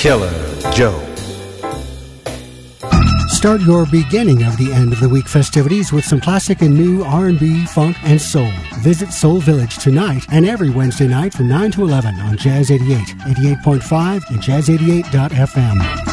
Killer Joe. Start your beginning of the end of the week festivities with some classic and new R&B, funk, and soul. Visit Soul Village tonight and every Wednesday night from 9 to 11 on Jazz 88, 88.5, and Jazz88.fm.